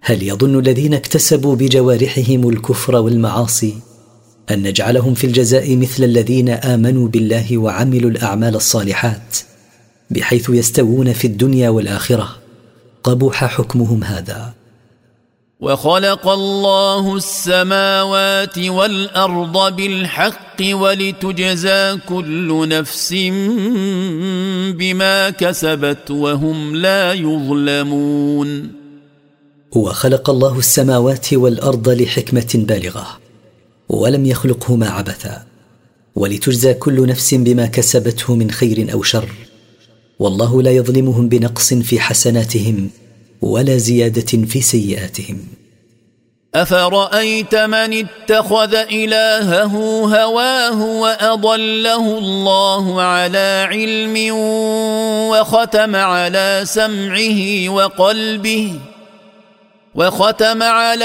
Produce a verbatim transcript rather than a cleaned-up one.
هل يظن الذين اكتسبوا بجوارحهم الكفر والمعاصي أن نجعلهم في الجزاء مثل الذين آمنوا بالله وعملوا الأعمال الصالحات بحيث يستوون في الدنيا والآخرة؟ قبح حكمهم هذا. وخلق الله السماوات والأرض بالحق ولتجزى كل نفس بما كسبت وهم لا يظلمون. وخلق الله السماوات والأرض لحكمة بالغة ولم يخلقهما عبثا، ولتجزى كل نفس بما كسبته من خير أو شر، والله لا يظلمهم بنقص في حسناتهم ولا زيادة في سيئاتهم. أفرأيت من اتخذ إلهه هواه وأضله الله على علم وختم على سمعه وقلبه وختم على